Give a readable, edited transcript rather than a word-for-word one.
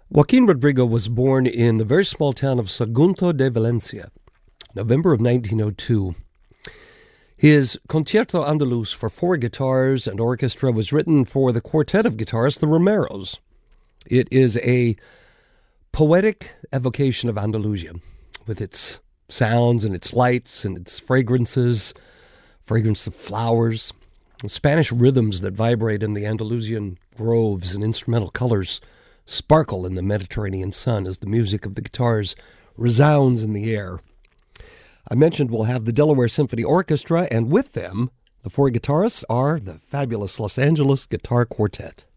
Joaquin Rodrigo was born in the very small town of Sagunto de Valencia, November of 1902. His Concierto Andaluz for 4 guitars and orchestra was written for the quartet of guitarists, the Romeros. It is a poetic evocation of Andalusia, with its sounds and its lights and its fragrances, fragrance of flowers, and Spanish rhythms that vibrate in the Andalusian groves and instrumental colors sparkle in the Mediterranean sun as the music of the guitars resounds in the air. I mentioned we'll have the Delaware Symphony Orchestra, and with them, the 4 guitarists are the fabulous Los Angeles Guitar Quartet.